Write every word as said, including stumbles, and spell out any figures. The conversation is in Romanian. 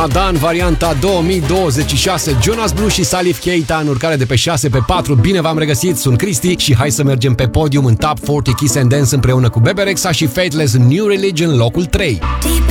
Ramadan, varianta două mii douăzeci și șase. Jonas Blue și Salif Keita în urcare de pe șase pe patru. Bine v-am regăsit, sunt Cristi și hai să mergem pe podium în Top patruzeci Kiss and Dance împreună cu Bebe Rexha și Faithless în New Religion, locul trei.